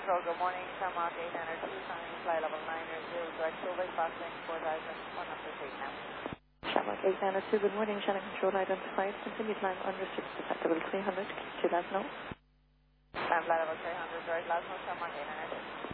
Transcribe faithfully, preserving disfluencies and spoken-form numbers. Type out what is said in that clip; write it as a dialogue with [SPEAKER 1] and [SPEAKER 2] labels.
[SPEAKER 1] Control, good morning. Shamrock eight nine two, sign fly level nine zero, direct Silver, crossing four thousand one hundred feet now.
[SPEAKER 2] Shamrock eight nine two, good morning. Shannon Control identified. Continue climb unrestricted detectable three hundred. two thousand.
[SPEAKER 1] Climb fly level three hundred, direct Glasgow, Shamrock eight nine two.